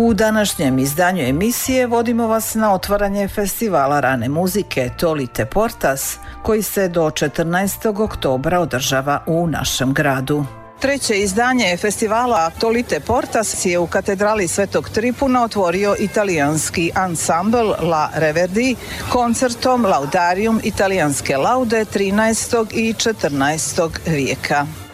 U današnjem izdanju emisije vodimo vas na otvaranje festivala rane muzike Tolite Portas, koji se do 14. oktobra održava u našem gradu. Treće izdanje festivala Tolite Portas je u katedrali Svetog Tripuna otvorio italijanski ansambl La Reverdi koncertom Laudarium italijanske laude 13. i 14. vijeka.